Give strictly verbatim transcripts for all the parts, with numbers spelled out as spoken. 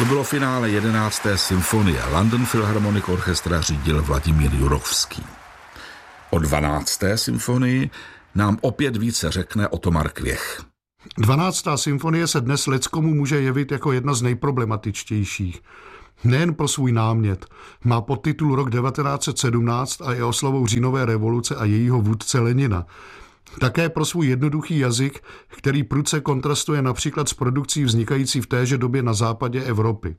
To bylo finále jedenácté symfonie. London Philharmonic Orchestra řídil Vladimír Jurovský. O dvanácté symfonii nám opět více řekne Otomar Kvěch. dvanáctá symfonie se dnes leckomu může jevit jako jedna z nejproblematičtějších. Nejen pro svůj námět. Má podtitul Rok devatenáct set sedmnáct a je oslavou říjnové revoluce a jejího vůdce Lenina. Také pro svůj jednoduchý jazyk, který prudce kontrastuje například s produkcí vznikající v téže době na západě Evropy.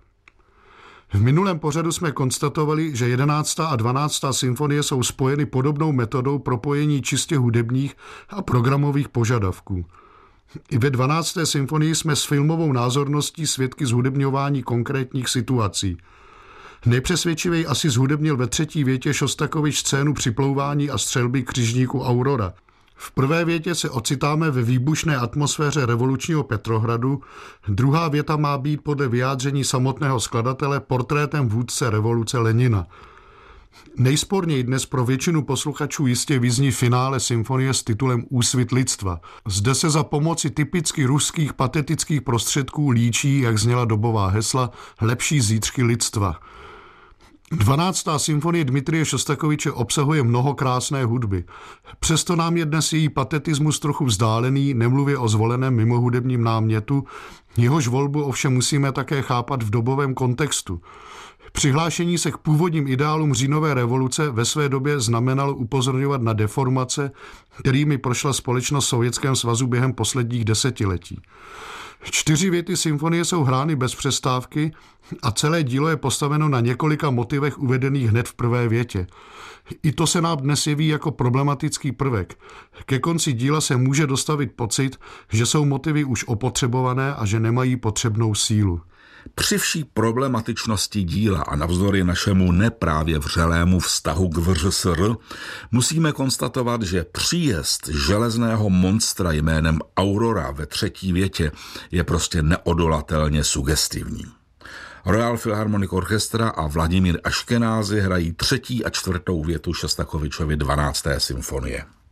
V minulém pořadu jsme konstatovali, že jedenáctá a dvanáctá symfonie jsou spojeny podobnou metodou propojení čistě hudebních a programových požadavků. I ve dvanácté symfonii jsme s filmovou názorností svědky zhudebňování konkrétních situací. Nejpřesvědčivěji asi zhudebnil ve třetí větě Šostakovič scénu připlouvání a střelby křižníku Aurora. V prvé větě se ocitáme ve výbušné atmosféře revolučního Petrohradu, druhá věta má být podle vyjádření samotného skladatele portrétem vůdce revoluce Lenina. Nejsporněji dnes pro většinu posluchačů jistě vyzní finále symfonie s titulem Úsvit lidstva. Zde se za pomoci typicky ruských patetických prostředků líčí, jak zněla dobová hesla, lepší zítřky lidstva. dvanáctá symfonie Dmitrije Šostakoviče obsahuje mnoho krásné hudby. Přesto nám je dnes její patetismus trochu vzdálený, nemluvě o zvoleném mimohudebním námětu, jehož volbu ovšem musíme také chápat v dobovém kontextu. Přihlášení se k původním ideálům říjnové revoluce ve své době znamenalo upozorňovat na deformace, kterými prošla společnost v Sovětském svazu během posledních desetiletí. Čtyři věty symfonie jsou hrány bez přestávky a celé dílo je postaveno na několika motivech uvedených hned v prvé větě. I to se nám dnes jeví jako problematický prvek. Ke konci díla se může dostavit pocit, že jsou motivy už opotřebované a že nemají potřebnou sílu. Při vší problematičnosti díla a navzdory našemu neprávě vřelému vztahu k V Ř S R musíme konstatovat, že příjezd železného monstra jménem Aurora ve třetí větě je prostě neodolatelně sugestivní. Royal Philharmonic Orchestra a Vladimír Aškenázy hrají třetí a čtvrtou větu Šostakovičovy dvanácté symfonie.